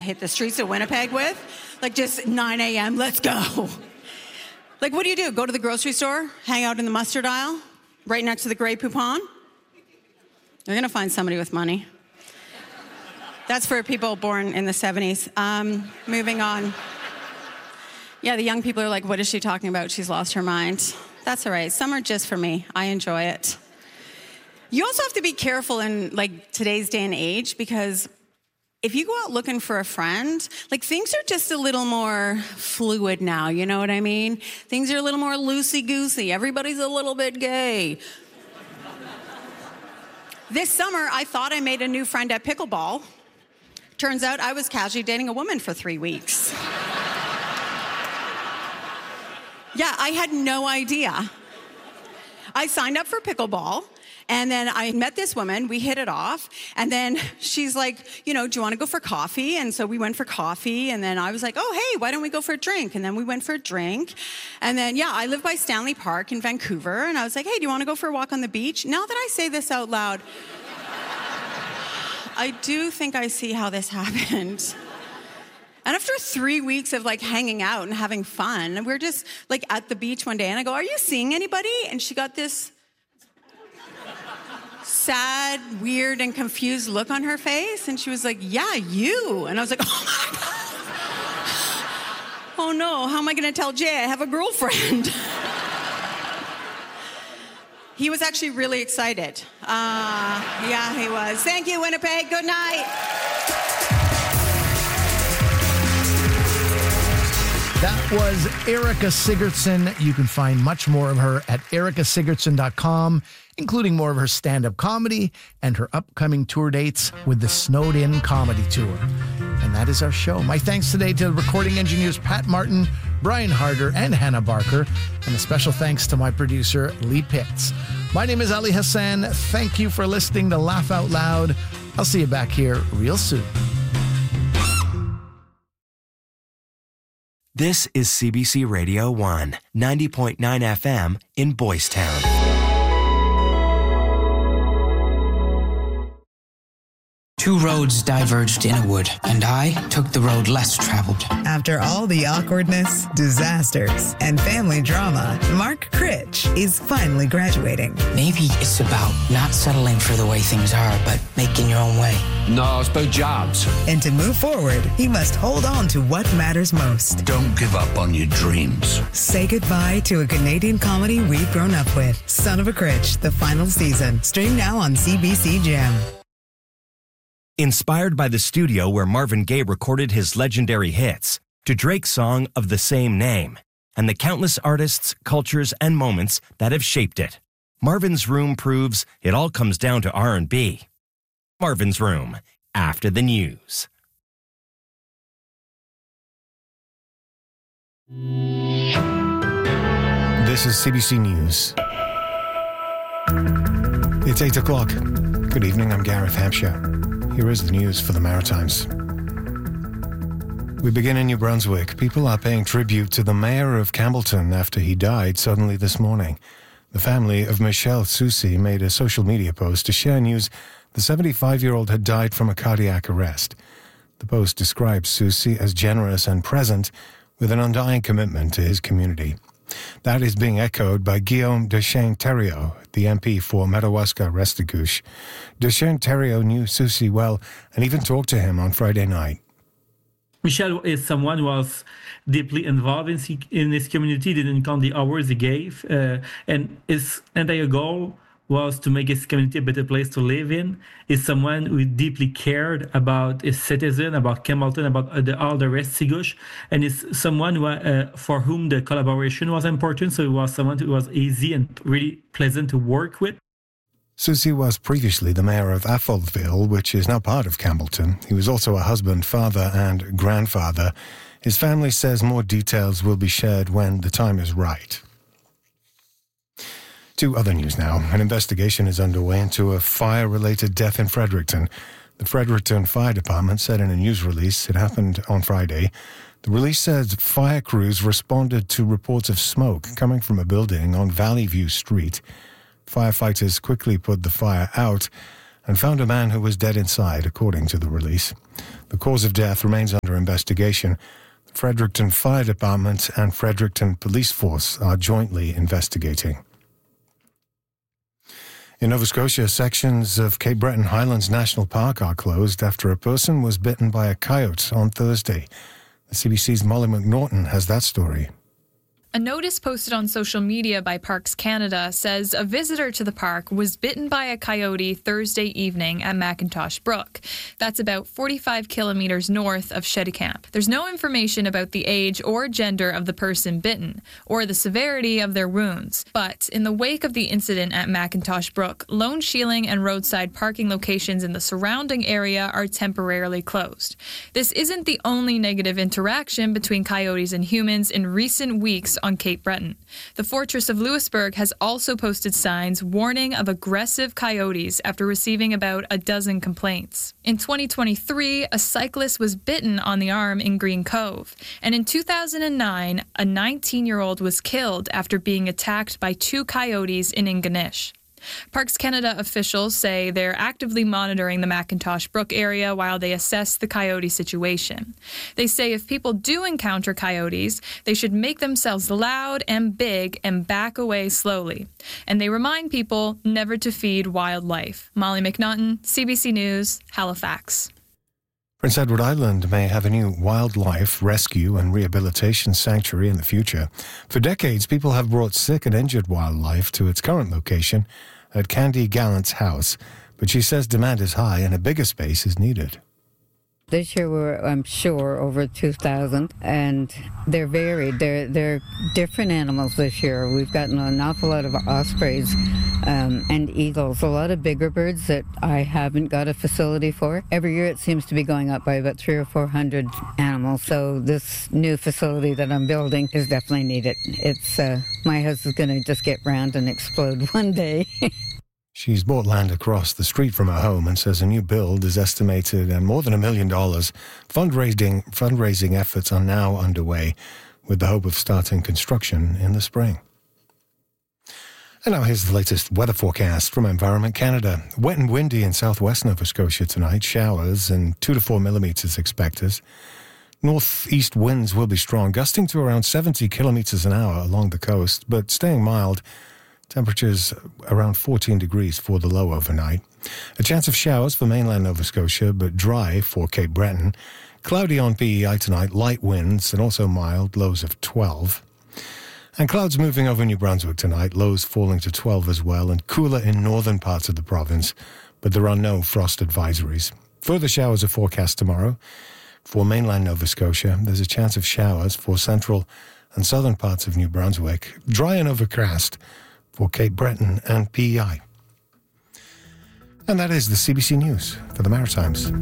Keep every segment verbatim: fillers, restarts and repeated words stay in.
hit the streets of Winnipeg with. Like just nine a.m., let's go. Like, what do you do? Go to the grocery store, hang out in the mustard aisle, right next to the Grey Poupon? You're going to find somebody with money. That's for people born in the seventies. Um, moving on. Yeah, the young people are like, what is she talking about? She's lost her mind. That's all right. Some are just for me. I enjoy it. You also have to be careful in like today's day and age, because if you go out looking for a friend, like things are just a little more fluid now, you know what I mean? Things are a little more loosey-goosey. Everybody's a little bit gay. This summer, I thought I made a new friend at pickleball. Turns out I was casually dating a woman for three weeks. Yeah, I had no idea. I signed up for pickleball, and then I met this woman. We hit it off, and then she's like, you know, do you want to go for coffee? And so we went for coffee, and then I was like, oh, hey, why don't we go for a drink? And then we went for a drink. And then, yeah, I live by Stanley Park in Vancouver, and I was like, hey, do you want to go for a walk on the beach? Now that I say this out loud, I do think I see how this happened. And after three weeks of like hanging out and having fun, we're just like at the beach one day, and I go, are you seeing anybody? And she got this sad, weird, and confused look on her face. And she was like, yeah, you. And I was like, oh my God. Oh no, how am I gonna tell Jay I have a girlfriend? He was actually really excited. Uh, yeah, he was. Thank you, Winnipeg. Good night. That was Erica Sigurdsson. You can find much more of her at erica sigurdsson dot com, including more of her stand-up comedy and her upcoming tour dates with the Snowed In Comedy Tour. And that is our show. My thanks today to recording engineers Pat Martin, Brian Harder, and Hannah Barker. And a special thanks to my producer, Lee Pitts. My name is Ali Hassan. Thank you for listening to Laugh Out Loud. I'll see you back here real soon. This is C B C Radio one, ninety point nine F M in Boys Town. Two roads diverged in a wood, and I took the road less traveled. After all the awkwardness, disasters, and family drama, Mark Critch is finally graduating. Maybe it's about not settling for the way things are, but making your own way. No, it's about jobs. And to move forward, he must hold on to what matters most. Don't give up on your dreams. Say goodbye to a Canadian comedy we've grown up with. Son of a Critch, the final season. Stream now on C B C Gem. Inspired by the studio where Marvin Gaye recorded his legendary hits, to Drake's song of the same name, and the countless artists, cultures, and moments that have shaped it, Marvin's Room proves it all comes down to R and B. Marvin's Room, after the news. This is C B C News. It's eight o'clock. Good evening, I'm Gareth Hampshire. Here is the news for the Maritimes. We begin in New Brunswick. People are paying tribute to the mayor of Campbellton after he died suddenly this morning. The family of Michelle Soucy made a social media post to share news the seventy-five-year-old had died from a cardiac arrest. The post describes Soucy as generous and present, with an undying commitment to his community. That is being echoed by Guillaume Deschênes-Thériault, the M P for Madawaska-Restigouche. Deschênes-Thériault knew Soucy well and even talked to him on Friday night. Michel is someone who was deeply involved in, in his community, didn't count the hours he gave, uh, and his entire goal was to make his community a better place to live in. Is someone who deeply cared about his citizen, about Campbellton, about uh, the, all the Restigouche, and is someone who, uh, for whom the collaboration was important. So he was someone who was easy and really pleasant to work with. Soucy was previously the mayor of Atholville, which is now part of Campbellton. He was also a husband, father, and grandfather. His family says more details will be shared when the time is right. To other news now. An investigation is underway into a fire-related death in Fredericton. The Fredericton Fire Department said in a news release it happened on Friday. The release says fire crews responded to reports of smoke coming from a building on Valley View Street. Firefighters quickly put the fire out and found a man who was dead inside, according to the release. The cause of death remains under under investigation. The Fredericton Fire Department and Fredericton Police Force are jointly investigating. In Nova Scotia, sections of Cape Breton Highlands National Park are closed after a person was bitten by a coyote on Thursday. The C B C's Molly McNaughton has that story. A notice posted on social media by Parks Canada says a visitor to the park was bitten by a coyote Thursday evening at Macintosh Brook. That's about forty-five kilometres north of Cheticamp. There's no information about the age or gender of the person bitten, or the severity of their wounds. But in the wake of the incident at Macintosh Brook, lone shieling and roadside parking locations in the surrounding area are temporarily closed. This isn't the only negative interaction between coyotes and humans in recent weeks on Cape Breton. The Fortress of Louisbourg has also posted signs warning of aggressive coyotes after receiving about a dozen complaints. In twenty twenty-three, a cyclist was bitten on the arm in Green Cove, and in two thousand nine, a nineteen-year-old was killed after being attacked by two coyotes in Ingonish. Parks Canada officials say they're actively monitoring the Macintosh Brook area while they assess the coyote situation. They say if people do encounter coyotes, they should make themselves loud and big and back away slowly. And they remind people never to feed wildlife. Molly McNaughton, C B C News, Halifax. Prince Edward Island may have a new wildlife rescue and rehabilitation sanctuary in the future. For decades, people have brought sick and injured wildlife to its current location at Candy Gallant's house, but she says demand is high and a bigger space is needed. This year we're, I'm sure, over two thousand, and they're varied. They're, they're different animals this year. We've gotten an awful lot of ospreys um, and eagles, a lot of bigger birds that I haven't got a facility for. Every year it seems to be going up by about three or four hundred animals, so this new facility that I'm building is definitely needed. It's uh, my house is going to just get round and explode one day. She's bought land across the street from her home and says a new build is estimated at more than a million dollars. Fundraising fundraising efforts are now underway with the hope of starting construction in the spring. And now here's the latest weather forecast from Environment Canada. Wet and windy in southwest Nova Scotia tonight. Showers and two to four millimetres expected. Northeast winds will be strong, gusting to around seventy kilometres an hour along the coast, but staying mild. Temperatures around fourteen degrees for the low overnight. A chance of showers for mainland Nova Scotia, but dry for Cape Breton. Cloudy on P E I tonight, light winds and also mild, lows of twelve. And clouds moving over New Brunswick tonight, lows falling to twelve as well, and cooler in northern parts of the province, but there are no frost advisories. Further showers are forecast tomorrow. For mainland Nova Scotia, there's a chance of showers for central and southern parts of New Brunswick. Dry and overcast for Cape Breton and P E I. And that is the C B C News for the Maritimes.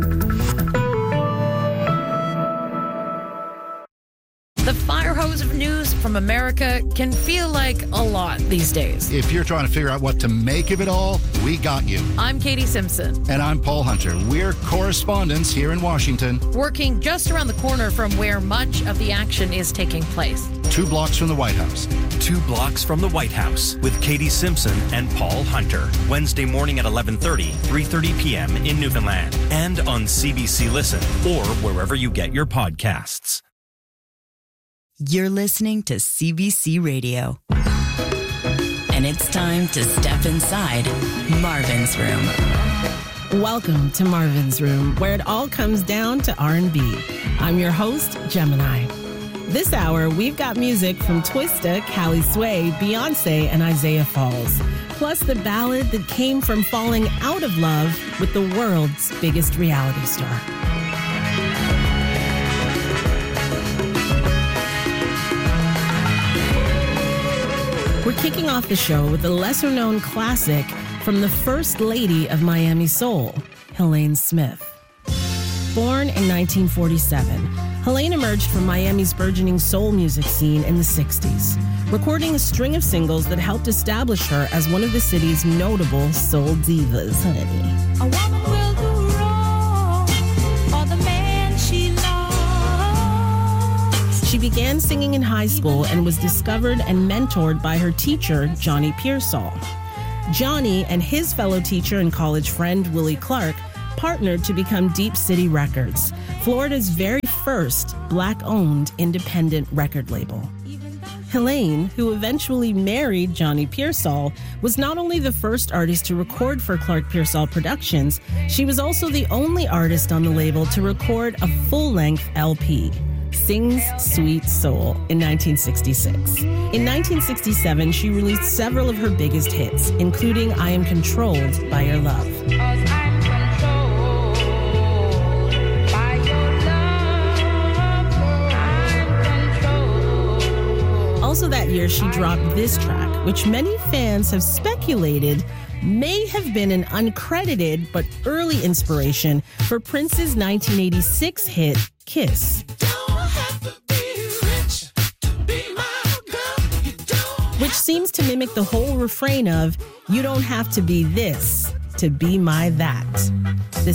The fire hose of news from America can feel like a lot these days. If you're trying to figure out what to make of it all, we got you. I'm Katie Simpson. And I'm Paul Hunter. We're correspondents here in Washington. Working just around the corner from where much of the action is taking place. Two blocks from the White House. Two blocks from the White House with Katie Simpson and Paul Hunter. Wednesday morning at eleven thirty, three thirty p.m. in Newfoundland. And on C B C Listen or wherever you get your podcasts. You're listening to C B C Radio. And it's time to step inside Marvin's Room. Welcome to Marvin's Room, where it all comes down to R and B. I'm your host, Gemini. This hour, we've got music from Twista, Callie Sway, Beyonce, and Isaiah Falls. Plus the ballad that came from falling out of love with the world's biggest reality star. We're kicking off the show with a lesser-known classic from the First Lady of Miami Soul, Helene Smith. Born in nineteen forty-seven, Helene emerged from Miami's burgeoning soul music scene in the sixties, recording a string of singles that helped establish her as one of the city's notable soul divas. Honey. A woman will do wrong for the man she loves. She began singing in high school and was discovered and mentored by her teacher, Johnny Pearsall. Johnny and his fellow teacher and college friend, Willie Clark, partnered to become Deep City Records, Florida's very first Black-owned independent record label. Helene, who eventually married Johnny Pearsall, was not only the first artist to record for Clark Pearsall Productions, she was also the only artist on the label to record a full-length L P, Sings Sweet Soul, in nineteen sixty-six. In nineteen sixty-seven, she released several of her biggest hits, including I Am Controlled by Your Love. Also that year, she dropped this track, which many fans have speculated may have been an uncredited but early inspiration for Prince's nineteen eighty-six hit, Kiss. Which seems to mimic the whole refrain of, you don't have to be this to be my that. The